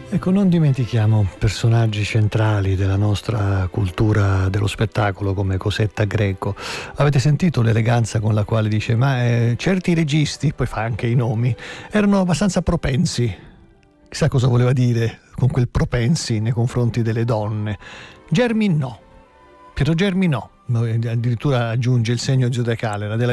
Ecco, non dimentichiamo personaggi centrali della nostra cultura dello spettacolo come Cosetta Greco. Avete sentito l'eleganza con la quale dice ma certi registi, poi fa anche i nomi, erano abbastanza propensi. Chissà cosa voleva dire con quel propensi nei confronti delle donne. Germi no. Piero Germi no. Addirittura aggiunge il segno zodiacale, la della